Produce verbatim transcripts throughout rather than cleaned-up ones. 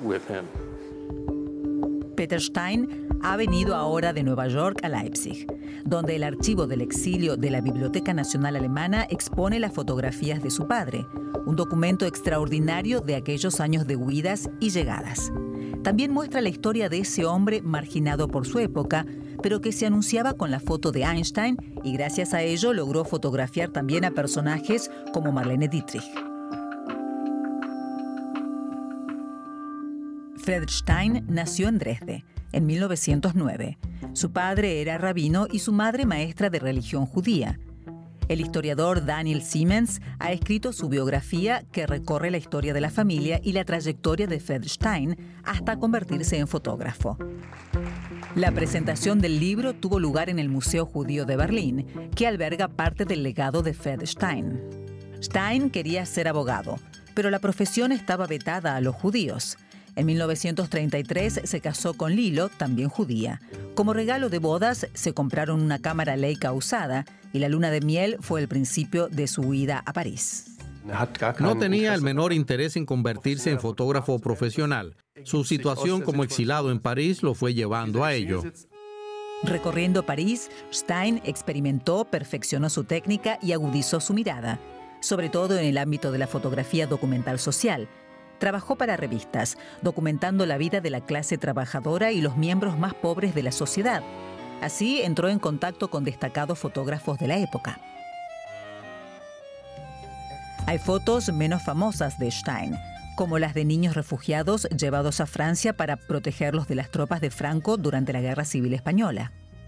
with him. Peter Stein ha venido ahora de Nueva York a Leipzig, donde el archivo del exilio de la Biblioteca Nacional Alemana expone las fotografías de su padre, un documento extraordinario de aquellos años de huidas y llegadas. También muestra la historia de ese hombre marginado por su época, pero que se anunciaba con la foto de Einstein y gracias a ello logró fotografiar también a personajes como Marlene Dietrich. Fred Stein nació en Dresde en mil novecientos nueve. Su padre era rabino y su madre maestra de religión judía. El historiador Daniel Siemens ha escrito su biografía que recorre la historia de la familia y la trayectoria de Fred Stein hasta convertirse en fotógrafo. La presentación del libro tuvo lugar en el Museo Judío de Berlín, que alberga parte del legado de Fred Stein. Stein quería ser abogado, pero la profesión estaba vetada a los judíos. En mil novecientos treinta y tres se casó con Lilo, también judía. Como regalo de bodas, se compraron una cámara Leica usada y la luna de miel fue el principio de su huida a París. No tenía el menor interés en convertirse en fotógrafo profesional. Su situación como exilado en París lo fue llevando a ello. Recorriendo París, Stein experimentó, perfeccionó su técnica y agudizó su mirada, sobre todo en el ámbito de la fotografía documental social. Trabajó para revistas, documentando la vida de la clase trabajadora y los miembros más pobres de la sociedad. Así entró en contacto con destacados fotógrafos de la época. Hay fotos menos famosas de Stein, como las de niños refugiados llevados a Francia para protegerlos de las tropas de Franco durante la Guerra Civil Española.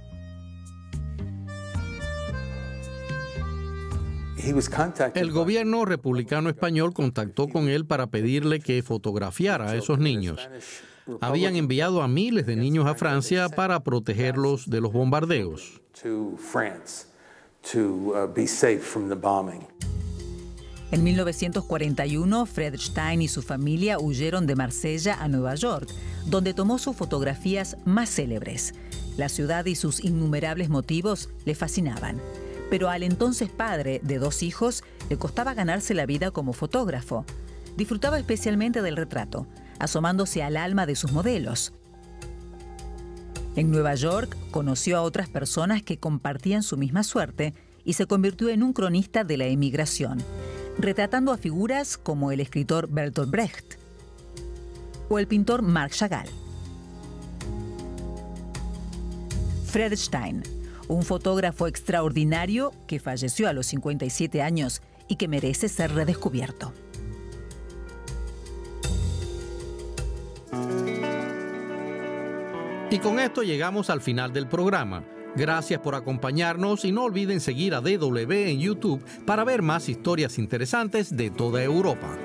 El gobierno republicano español contactó con él para pedirle que fotografiara a esos niños. Habían enviado a miles de niños a Francia para protegerlos de los bombardeos. En mil novecientos cuarenta y uno, Fred Stein y su familia huyeron de Marsella a Nueva York, donde tomó sus fotografías más célebres. La ciudad y sus innumerables motivos le fascinaban. Pero al entonces padre de dos hijos le costaba ganarse la vida como fotógrafo. Disfrutaba especialmente del retrato, asomándose al alma de sus modelos. En Nueva York conoció a otras personas que compartían su misma suerte y se convirtió en un cronista de la emigración, retratando a figuras como el escritor Bertolt Brecht o el pintor Marc Chagall. Fred Stein, un fotógrafo extraordinario que falleció a los cincuenta y siete años y que merece ser redescubierto. Y con esto llegamos al final del programa. Gracias por acompañarnos y no olviden seguir a D W en YouTube para ver más historias interesantes de toda Europa.